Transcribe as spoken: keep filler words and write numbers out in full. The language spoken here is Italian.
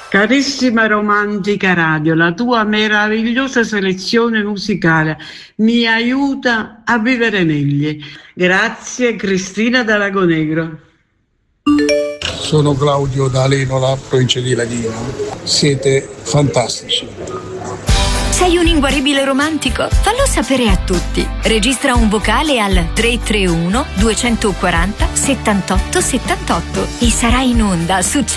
Carissima romantica radio, la tua meravigliosa selezione musicale mi aiuta a vivere meglio. Grazie Cristina da Lagonegro. Sono Claudio da Alenola, provincia di Laghino. Siete fantastici. Sei un inguaribile romantico? Fallo sapere a tutti. Registra un vocale al tre tre uno due quattro zero settantotto settantotto e sarai in onda su